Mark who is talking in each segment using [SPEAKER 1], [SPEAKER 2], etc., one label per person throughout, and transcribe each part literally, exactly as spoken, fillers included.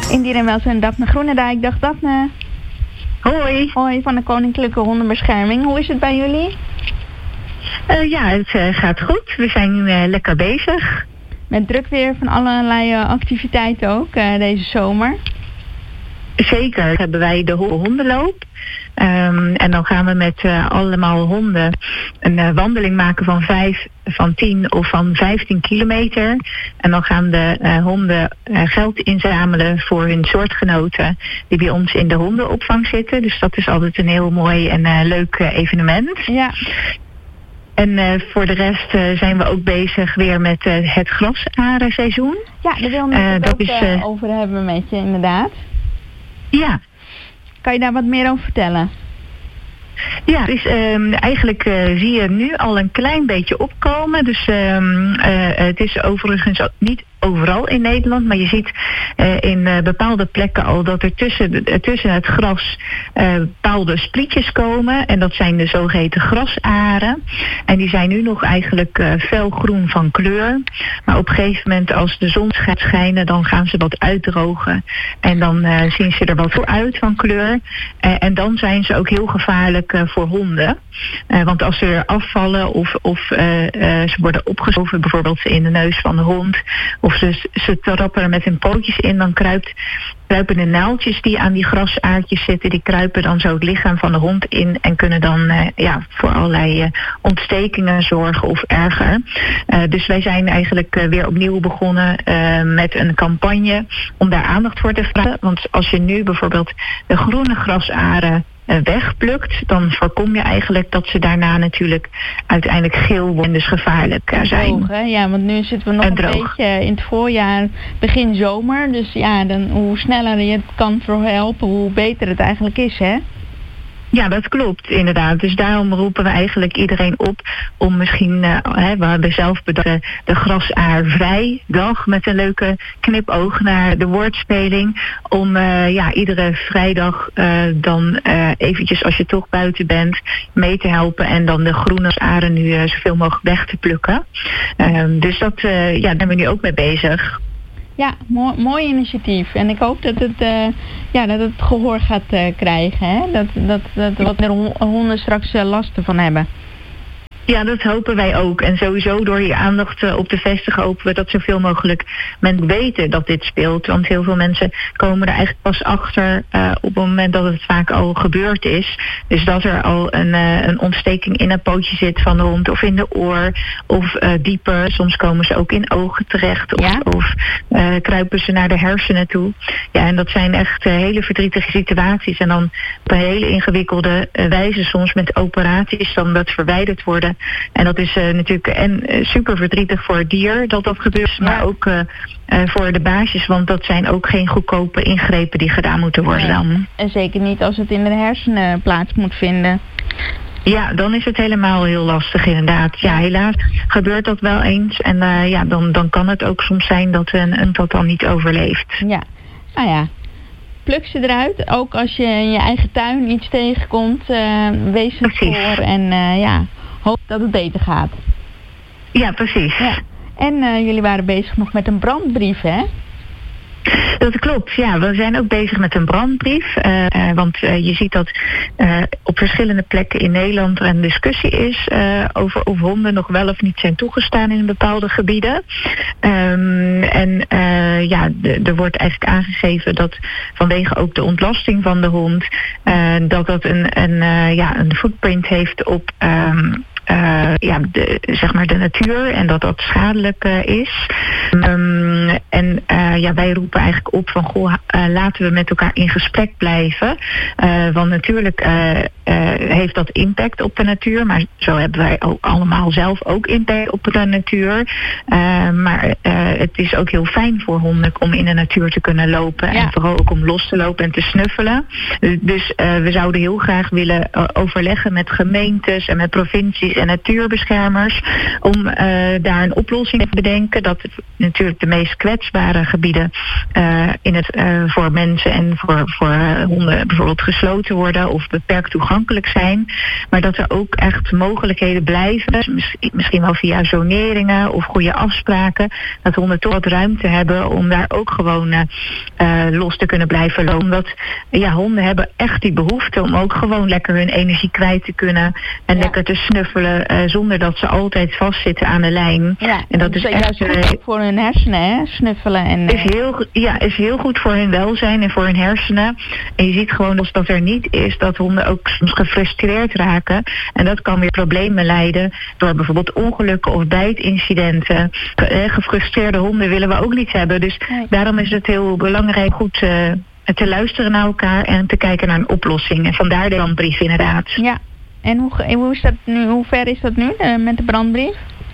[SPEAKER 1] In Dier en Welzijn Daphne Groenendijk. Dag Daphne.
[SPEAKER 2] Hoi.
[SPEAKER 1] Hoi, van de Koninklijke Hondenbescherming. Hoe is het bij jullie?
[SPEAKER 2] Uh, ja, het uh, gaat goed. We zijn uh, lekker bezig.
[SPEAKER 1] Met druk weer van allerlei uh, activiteiten ook uh, deze zomer.
[SPEAKER 2] Zeker. Hebben wij de hondenloop. Um, en dan gaan we met uh, allemaal honden een uh, wandeling maken van vijf, van tien of van vijftien kilometer. En dan gaan de uh, honden uh, geld inzamelen voor hun soortgenoten die bij ons in de hondenopvang zitten. Dus dat is altijd een heel mooi en uh, leuk uh, evenement.
[SPEAKER 1] Ja.
[SPEAKER 2] En uh, voor de rest uh, zijn we ook bezig weer met uh, het grasarenseizoen.
[SPEAKER 1] Ja, daar wil ik uh, het ook is, uh, over hebben met je, inderdaad.
[SPEAKER 2] Ja.
[SPEAKER 1] Kan je daar wat meer over vertellen?
[SPEAKER 2] Ja, dus um, eigenlijk uh, zie je nu al een klein beetje opkomen. Dus um, uh, het is overigens niet overal in Nederland, maar je ziet uh, in uh, bepaalde plekken al dat er tussen, uh, tussen het gras uh, bepaalde sprietjes komen. En dat zijn de zogeheten grasaren. En die zijn nu nog eigenlijk uh, felgroen van kleur. Maar op een gegeven moment als de zon gaat schijnen, dan gaan ze wat uitdrogen. En dan uh, zien ze er wat voor uit van kleur. Uh, en dan zijn ze ook heel gevaarlijk uh, voor honden. Uh, want als ze er afvallen of, of uh, uh, ze worden opgeschoven, bijvoorbeeld in de neus van de hond, of ze, ze trappen er met hun pootjes in, dan kruipt, kruipen de naaldjes die aan die grasaardjes zitten, die kruipen dan zo het lichaam van de hond in en kunnen dan uh, ja, voor allerlei uh, ontstekingen zorgen of erger. Uh, dus wij zijn eigenlijk uh, weer opnieuw begonnen uh, met een campagne om daar aandacht voor te vragen. Want als je nu bijvoorbeeld de groene grasaren wegplukt, dan voorkom je eigenlijk dat ze daarna natuurlijk uiteindelijk geel worden en dus gevaarlijk zijn.
[SPEAKER 1] Droog, hè? Ja, want nu zitten we nog en een droog. beetje in het voorjaar, begin zomer. Dus ja, dan, hoe sneller je het kan verhelpen, hoe beter het eigenlijk is, hè?
[SPEAKER 2] Ja, dat klopt, inderdaad. Dus daarom roepen we eigenlijk iedereen op om misschien, uh, hè, we hebben zelf bedacht de grasaarvrij dag met een leuke knipoog naar de woordspeling. Om uh, ja, iedere vrijdag uh, dan uh, eventjes, als je toch buiten bent, mee te helpen en dan de groene aren nu uh, zoveel mogelijk weg te plukken. Uh, dus dat, uh, ja, daar zijn we nu ook mee bezig.
[SPEAKER 1] Ja, mooi, mooi initiatief. En ik hoop dat het, uh, ja, dat het gehoor gaat uh, krijgen. Hè? Dat, dat, dat wat de honden straks uh, last van hebben.
[SPEAKER 2] Ja, dat hopen wij ook. En sowieso door hier aandacht uh, op te vestigen hopen we dat zoveel mogelijk mensen weten dat dit speelt. Want heel veel mensen komen er eigenlijk pas achter uh, op het moment dat het vaak al gebeurd is. Dus dat er al een, uh, een ontsteking in een pootje zit van de hond of in de oor of uh, dieper. Soms komen ze ook in ogen terecht of,
[SPEAKER 1] ja?
[SPEAKER 2] of uh, kruipen ze naar de hersenen toe. Ja, en dat zijn echt uh, hele verdrietige situaties. En dan op een hele ingewikkelde uh, wijze soms met operaties dan dat verwijderd worden. En dat is uh, natuurlijk en uh, super verdrietig voor het dier dat dat gebeurt, ja. Maar ook uh, uh, voor de baasjes, want dat zijn ook geen goedkope ingrepen die gedaan moeten worden nee. dan.
[SPEAKER 1] En zeker niet als het in de hersenen plaats moet vinden.
[SPEAKER 2] Ja, dan is het helemaal heel lastig inderdaad. Ja, helaas gebeurt dat wel eens. En uh, ja, dan, dan kan het ook soms zijn dat een, een dat dan niet overleeft.
[SPEAKER 1] Ja, nou ja. Pluk ze eruit. Ook als je in je eigen tuin iets tegenkomt, uh, wees er voor en uh, ja, hoop dat het beter gaat.
[SPEAKER 2] Ja, precies. Ja.
[SPEAKER 1] En uh, jullie waren bezig nog met een brandbrief, hè?
[SPEAKER 2] Dat klopt, ja. We zijn ook bezig met een brandbrief. Uh, uh, want uh, je ziet dat uh, op verschillende plekken in Nederland er een discussie is uh, over of honden nog wel of niet zijn toegestaan in bepaalde gebieden. Um, en uh, ja, de, er wordt eigenlijk aangegeven dat vanwege ook de ontlasting van de hond, uh, dat dat een, een, uh, ja, een footprint heeft op Um, Uh, ja, de, zeg maar de natuur en dat dat schadelijk uh, is. Um, en uh, ja, wij roepen eigenlijk op van goh, uh, laten we met elkaar in gesprek blijven. Uh, want natuurlijk uh, uh, heeft dat impact op de natuur, maar zo hebben wij ook allemaal zelf ook impact op de natuur. Uh, maar uh, het is ook heel fijn voor honden om in de natuur te kunnen lopen ja. en vooral ook om los te lopen en te snuffelen. Dus uh, we zouden heel graag willen uh, overleggen met gemeentes en met provincies en natuurbeschermers, om uh, daar een oplossing te bedenken. Dat natuurlijk de meest kwetsbare gebieden uh, in het, uh, voor mensen en voor, voor uh, honden bijvoorbeeld gesloten worden of beperkt toegankelijk zijn. Maar dat er ook echt mogelijkheden blijven, dus misschien wel via zoneringen of goede afspraken, dat honden toch wat ruimte hebben om daar ook gewoon uh, los te kunnen blijven lopen. Omdat ja, honden hebben echt die behoefte om ook gewoon lekker hun energie kwijt te kunnen en ja. lekker te snuffelen uh, zonder dat ze altijd vastzitten aan de lijn.
[SPEAKER 1] Ja,
[SPEAKER 2] en dat is echt
[SPEAKER 1] uh, goed voor hun hersenen, hè? Snuffelen. En, uh...
[SPEAKER 2] is heel, ja, is heel goed voor hun welzijn en voor hun hersenen. En je ziet gewoon als dat er niet is, dat honden ook soms gefrustreerd raken. En dat kan weer problemen leiden door bijvoorbeeld ongelukken of bijtincidenten. Uh, gefrustreerde honden willen we ook niet hebben. Dus nee. daarom is het heel belangrijk goed uh, te luisteren naar elkaar en te kijken naar een oplossing. En vandaar de brandbrief inderdaad.
[SPEAKER 1] Ja, en hoe, hoe, is dat nu, hoe ver is dat nu uh, met de brandbrief?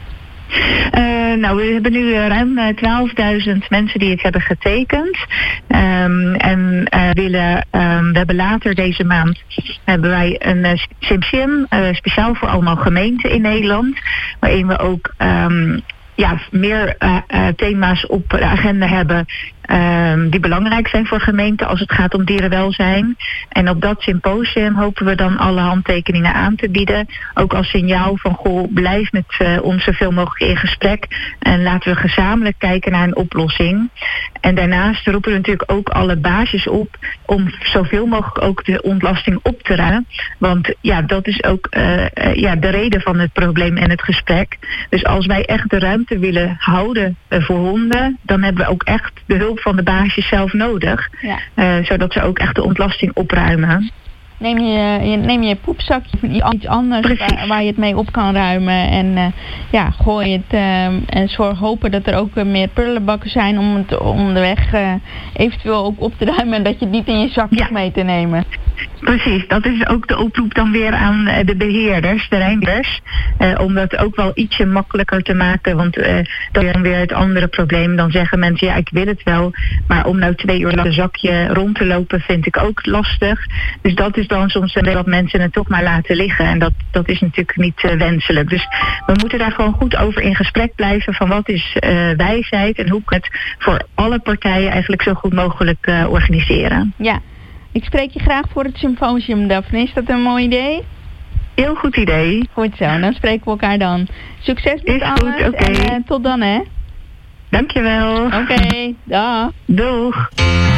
[SPEAKER 2] Uh, nou, we hebben nu uh, ruim uh, twaalfduizend mensen die het hebben getekend. Um, en uh, willen, um, we hebben later deze maand hebben wij een uh, symposium, uh, speciaal voor allemaal gemeenten in Nederland, waarin we ook um, ja, meer uh, uh, thema's op de agenda hebben Um, die belangrijk zijn voor gemeenten als het gaat om dierenwelzijn. En op dat symposium hopen we dan alle handtekeningen aan te bieden. Ook als signaal van, goh, blijf met uh, ons zoveel mogelijk in gesprek. En laten we gezamenlijk kijken naar een oplossing. En daarnaast roepen we natuurlijk ook alle basis op om zoveel mogelijk ook de ontlasting op te ruimen. Want ja, dat is ook uh, uh, ja, de reden van het probleem en het gesprek. Dus als wij echt de ruimte willen houden uh, voor honden, dan hebben we ook echt de hulp van de baasjes zelf nodig. Ja. Uh, zodat ze ook echt de ontlasting opruimen.
[SPEAKER 1] Neem je, je, neem je poepzakje of iets anders waar, waar je het mee op kan ruimen. En uh, ja, gooi het uh, en zorg hopen dat er ook uh, meer prullenbakken zijn om het onderweg uh, eventueel ook op te ruimen. En dat je het niet in je zak ja. mee te nemen.
[SPEAKER 2] Precies, dat is ook de oproep dan weer aan uh, de beheerders, de reinders. Uh, om dat ook wel ietsje makkelijker te maken. Want uh, dat is dan weer het andere probleem. Dan zeggen mensen, ja, ik wil het wel. Maar om nou twee uur lang een zakje rond te lopen vind ik ook lastig. Dus dat is dan soms dat mensen het toch maar laten liggen. En dat, dat is natuurlijk niet uh, wenselijk. Dus we moeten daar gewoon goed over in gesprek blijven van wat is uh, wijsheid en hoe kan het voor alle partijen eigenlijk zo goed mogelijk uh, organiseren.
[SPEAKER 1] Ja, ik spreek je graag voor het symposium, Daphne. Is dat een mooi idee?
[SPEAKER 2] Heel goed idee.
[SPEAKER 1] Goed zo, dan spreken we elkaar dan. Succes met
[SPEAKER 2] is
[SPEAKER 1] alles
[SPEAKER 2] goed, okay.
[SPEAKER 1] en uh, tot dan, hè.
[SPEAKER 2] Dankjewel.
[SPEAKER 1] Oké, okay, dag.
[SPEAKER 2] Doeg.